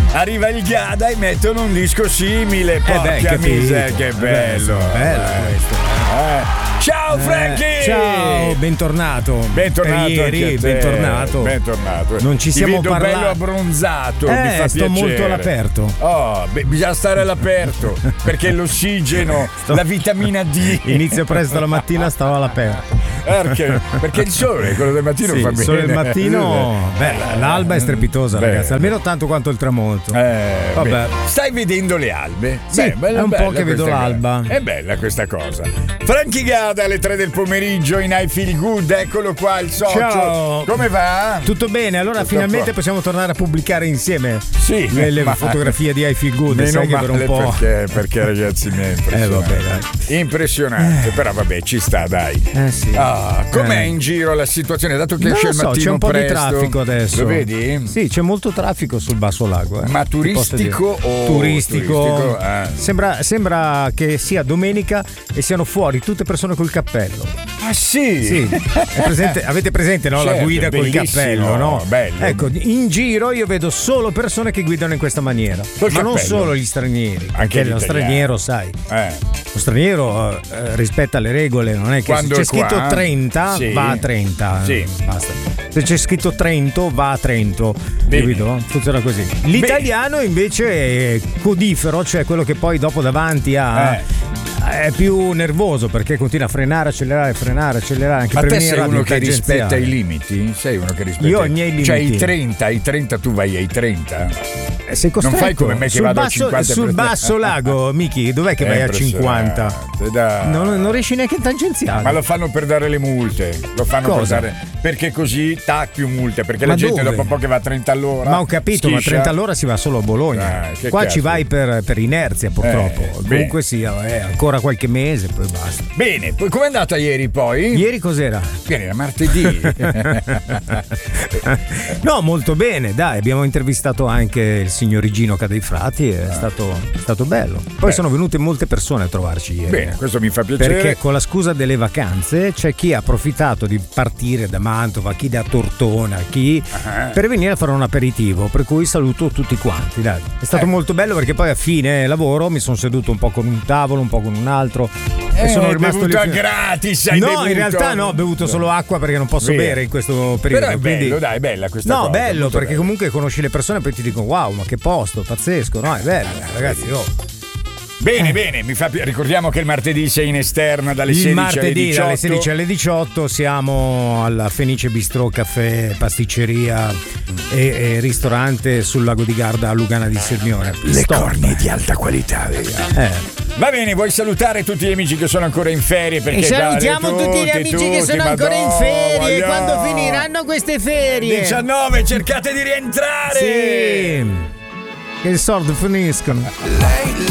arriva il Gada e mettono un disco simile. Porca miseria, che bello. Bello questo. Ciao Frankie! Ciao, bentornato. Bentornato ieri, bentornato. Non ci siamo parlati. Bello abbronzato, mi fa piacere. Sto molto all'aperto. Bisogna stare all'aperto perché l'ossigeno, la vitamina D. Inizio presto la mattina, stavo all'aperto. Perché il sole, quello del mattino fa bene. Il sole del mattino, l'alba è strepitosa, ragazzi, almeno tanto quanto il tramonto. Vabbè. Stai vedendo le albe? Sì, è un po' che vedo l'alba. È bella questa cosa. Frankie Gada alle 3 del pomeriggio in I Feel Good, eccolo qua il socio. Ciao. Come va? Tutto bene, allora Tutto finalmente possiamo tornare a pubblicare insieme le fotografie di I Feel Good. Sai che per un po'. Perché ragazzi mi è impressionante. Dai. Impressionante, però vabbè, ci sta, dai. Sì. Com'è in giro la situazione? Dato che esce il mattino c'è un po' presto, di traffico adesso. Lo vedi? Sì, c'è molto traffico sul Basso Lago. Ma turistico o turistico? Sembra che sia domenica e siano fuori tutte persone col cappello. Ah sì? Sì. Avete presente, no? Certo, la guida col cappello, no? Bello. Ecco, in giro io vedo solo persone che guidano in questa maniera. Ma non solo gli stranieri. Anche lo straniero, sai. Lo straniero rispetta le regole, non è che quando se c'è scritto 30 sì. va a 30. Sì. Basta. Se c'è scritto Trento va a Trento. Capito? Funziona così. L'italiano invece è codifero, cioè quello che poi dopo davanti è più nervoso perché continua a frenare, accelerare anche. Ma per te venire sei uno che tangenziale. rispetta i limiti? Sei uno che rispetta Io ho i miei limiti. Cioè ai 30 tu vai ai 30? Sei costretto. Non fai come me che vado a 50. Sul Basso Lago, Miki, dov'è che vai a 50? Non riesci neanche in tangenziale. Ma lo fanno per dare le multe. Lo fanno per dare, perché così più multe. Perché la gente dopo un po' che va a 30 all'ora. Ma ho capito, ma 30 all'ora si va solo a Bologna. Qua ci vai per inerzia, purtroppo. Comunque sia, ancora qualche mese, poi basta. Bene, poi com'è andata ieri poi? Ieri cos'era? Ieri era martedì. No, molto bene, dai, abbiamo intervistato anche il signor Igino Cadeifrati, è stato bello. Poi sono venute molte persone a trovarci ieri. Bene, questo mi fa piacere. Perché con la scusa delle vacanze c'è chi ha approfittato di partire da Mantova, chi da Tortona, chi per venire a fare un aperitivo, per cui saluto tutti quanti, dai. È stato molto bello perché poi a fine lavoro mi sono seduto un po' con un tavolo, un po' con un altro e sono rimasto lì. Gratis, No, in realtà no, ho bevuto solo acqua perché non posso bere in questo periodo. Però è bello, dai, è bella questa cosa. No, bello perché comunque conosci le persone e poi ti dicono wow, ma che posto, pazzesco, no, è bello, ragazzi. Bene, ricordiamo che il martedì sei in esterna dalle 16 alle 18. Il martedì dalle 16 alle 18 siamo alla Fenice Bistrò, caffè, pasticceria e ristorante sul lago di Garda a Lugana di Sirmione. Le cornie di alta qualità, Va bene, vuoi salutare tutti gli amici che sono ancora in ferie? Perché salutiamo tutti gli amici che sono ancora in ferie. Quando finiranno queste ferie? 19, cercate di rientrare. Sì. Che i soldi finiscono.